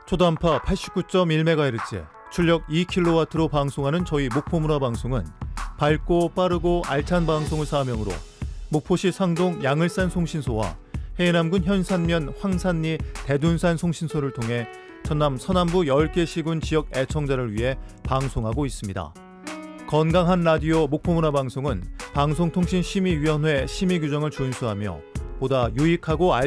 초단파 89.1MHz, 출력 2kW로 방송하는 저희 목포문화방송은 밝고 빠르고 알찬 방송을 사명으로 목포시 상동 양을산 송신소와 해남군 현산면 황산리 대둔산 송신소를 통해 전남 서남부 10개 시군 지역 애청자를 위해 방송하고 있습니다. 건강한 라디오 목포문화방송은 방송통신심의위원회 심의 규정을 준수하며 보다 유익하고